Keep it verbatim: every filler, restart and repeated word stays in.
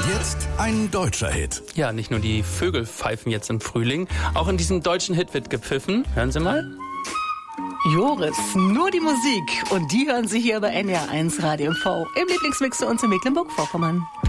Jetzt ein deutscher Hit. Ja, nicht nur die Vögel pfeifen jetzt im Frühling, auch in diesem deutschen Hit wird gepfiffen. Hören Sie mal. Joris, nur die Musik. Und die hören Sie hier bei N R eins Radio M V im Lieblingsmix für uns in Mecklenburg-Vorpommern.